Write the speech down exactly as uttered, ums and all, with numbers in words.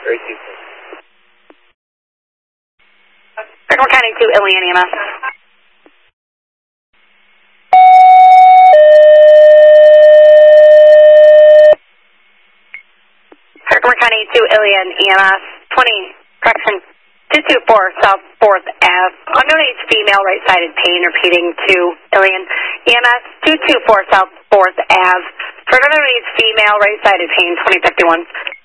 three two six. Frederick County to Ilion E M S. Frederick County to Ilion E M S. twenty, correction, two two four South fourth Ave. Unknown age female, right-sided pain, repeating to Ilion E M S. two two four South fourth Ave. For unknown age female, right-sided pain, twenty fifty-one.